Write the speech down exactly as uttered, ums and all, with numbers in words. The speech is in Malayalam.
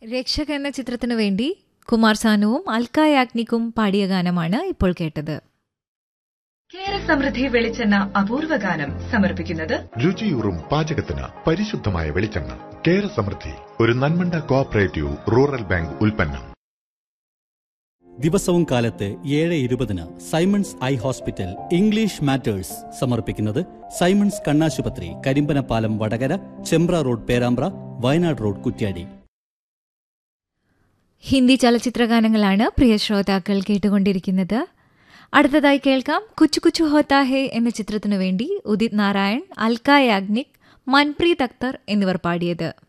രക്ഷക എന്ന ചിത്രത്തിനു വേണ്ടി കുമാർ സാനുവും അൽക്ക യാഗ്നിക്കും പാടിയ ഗാനമാണ് ഇപ്പോൾ കേട്ടത്. കേരസമൃദ്ധി വെളിച്ചെണ്ണ അപൂർവ ഗാനം സമർപ്പിക്കുന്നത് രുചിയൂറും പാചകത്തിന് പരിശുദ്ധമായ വെളിച്ചെണ്ണ. കേരസമൃദ്ധി, ഒരു നന്മണ്ട കോഓപ്പറേറ്റീവ് റൂറൽ ബാങ്ക് ഉൽപ്പന്നം. ദിവസവും കാലത്ത് ഏഴ് ഇരുപതിന് Symons eye hospital English matters സമർപ്പിക്കുന്നത് സൈമൺസ് കണ്ണാശുപത്രി, കരിമ്പനപ്പാലം വടകര, ചെമ്പ്ര റോഡ് പേരാമ്പ്ര, വയനാട് റോഡ് കുറ്റ്യാടി. ഹിന്ദി ചലച്ചിത്ര ഗാനങ്ങളാണ് പ്രിയ ശ്രോതാക്കൾ കേട്ടുകൊണ്ടിരിക്കുന്നത്. അടുത്തതായി കേൾക്കാം കുച്ചു കുച്ചു ഹോത്താ ഹേ എന്ന ചിത്രത്തിനു വേണ്ടി ഉദിത് നാരായൺ, അൽക്ക യാഗ്നിക്, മൻപ്രീത് അക്തർ എന്നിവർ പാടിയത്.